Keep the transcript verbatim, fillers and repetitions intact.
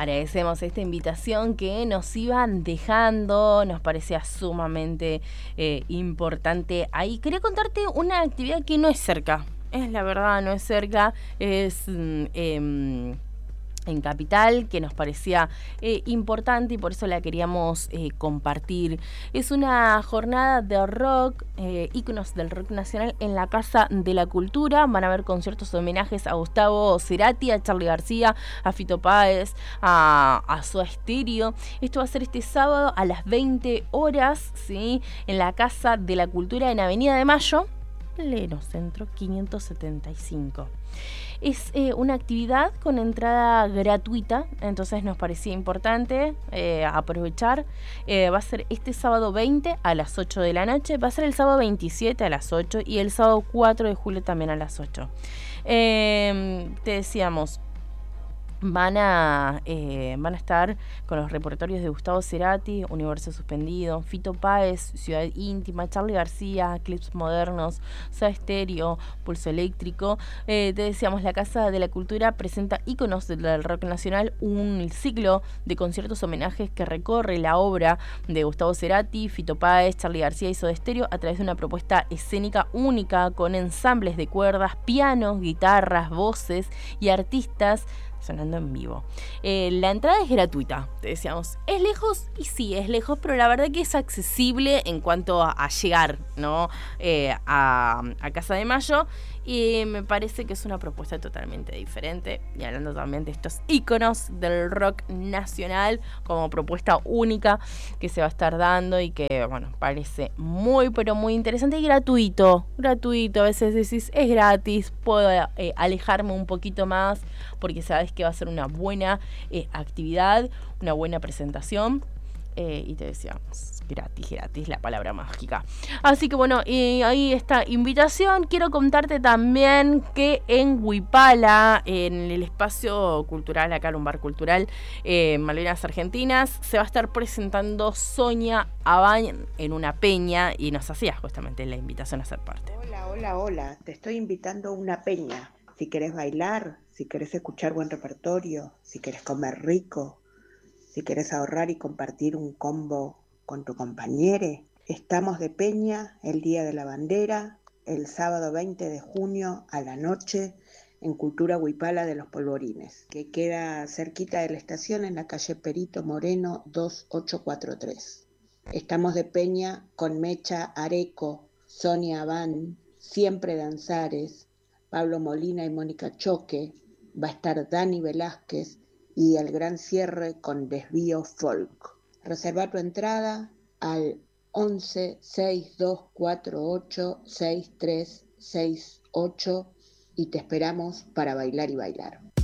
agradecemos esta invitación que nos iban dejando, nos parecía sumamente eh, importante. Ahí quería contarte una actividad que no es cerca, es la verdad, no es cerca, es eh, en Capital, que nos parecía eh, importante y por eso la queríamos eh, compartir. Es una jornada de rock, eh, íconos del rock nacional en la Casa de la Cultura. Van a haber conciertos homenajes a Gustavo Cerati, a Charly García, a Fito Páez, a, a Soda Stereo. Esto va a ser este sábado a las veinte horas, ¿sí? En la Casa de la Cultura en Avenida de Mayo, pleno centro quinientos setenta y cinco. Es eh, una actividad con entrada gratuita, entonces nos parecía importante eh, aprovechar. Eh, va a ser este sábado veinte a las ocho de la noche, va a ser el sábado veintisiete a las ocho y el sábado cuatro de julio también a las ocho. Eh, te decíamos, Van a, eh, van a estar con los repertorios de Gustavo Cerati, Universo Suspendido, Fito Páez, Ciudad Íntima, Charly García, Clips Modernos, Soda Stereo, Pulso Eléctrico. Eh, te decíamos, la Casa de la Cultura presenta íconos del rock nacional, un ciclo de conciertos homenajes que recorre la obra de Gustavo Cerati, Fito Páez, Charly García y Soda Stereo a través de una propuesta escénica única con ensambles de cuerdas, pianos, guitarras, voces y artistas sonando en vivo. Eh, la entrada es gratuita, te decíamos. ¿Es lejos? Y sí, es lejos, pero la verdad que es accesible en cuanto a, a llegar, ¿no? Eh, a, a Casa de Mayo. Y me parece que es una propuesta totalmente diferente. Y hablando también de estos íconos del rock nacional como propuesta única que se va a estar dando y que, bueno, parece muy, pero muy interesante y gratuito. Gratuito, a veces decís, es gratis, puedo eh, alejarme un poquito más porque sabes que va a ser una buena eh, actividad, una buena presentación. Eh, y te decíamos, gratis, gratis, la palabra mágica. Así que bueno, y ahí está invitación. Quiero contarte también que en Huipala, en el espacio cultural, acá en un bar cultural, eh, Malvinas Argentinas, se va a estar presentando Sonia Abán en una peña y nos hacía justamente la invitación a ser parte. Hola, hola, hola, te estoy invitando a una peña. Si querés bailar, si querés escuchar buen repertorio, si querés comer rico, si querés ahorrar y compartir un combo con tu compañere, estamos de peña el Día de la Bandera, el sábado veinte de junio a la noche en Cultura Huipala de los Polvorines, que queda cerquita de la estación en la calle Perito Moreno dos ocho cuatro tres. Estamos de peña con Mecha Areco, Sonia Abán, Siempre Danzares, Pablo Molina y Mónica Choque, va a estar Dani Velázquez y el gran cierre con Desvío Folk. Reserva tu entrada al once sesenta y dos cuarenta y ocho sesenta y tres sesenta y ocho y te esperamos para bailar y bailar.